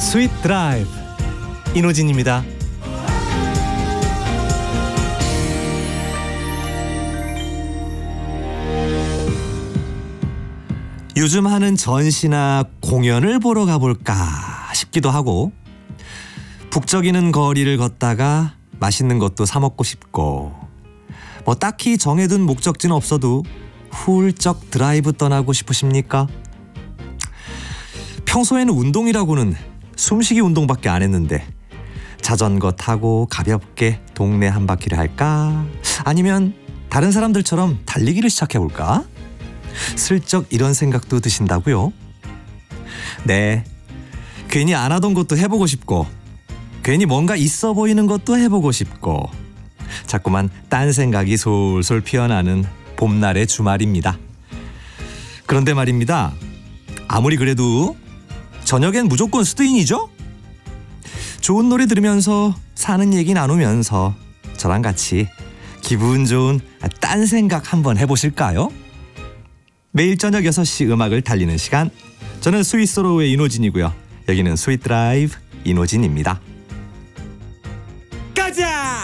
스윗 드라이브 이노진입니다. 요즘 하는 전시나 공연을 보러 가볼까 싶기도 하고, 북적이는 거리를 걷다가 맛있는 것도 사 먹고 싶고, 뭐 딱히 정해둔 목적지는 없어도 훌쩍 드라이브 떠나고 싶으십니까? 평소에는 운동이라고는 숨쉬기 운동밖에 안 했는데, 자전거 타고 가볍게 동네 한 바퀴를 할까? 아니면 다른 사람들처럼 달리기를 시작해볼까? 슬쩍 이런 생각도 드신다고요? 네, 괜히 안 하던 것도 해보고 싶고, 괜히 뭔가 있어 보이는 것도 해보고 싶고, 자꾸만 딴 생각이 솔솔 피어나는 봄날의 주말입니다. 그런데 말입니다, 아무리 그래도 저녁엔 무조건 스트인이죠? 좋은 노래 들으면서 사는 얘기 나누면서 저랑 같이 기분 좋은 딴 생각 한번 해보실까요? 매일 저녁 6시 음악을 달리는 시간, 저는 스윗소로우의 이노진이고요. 여기는 스윗 드라이브 이노진입니다.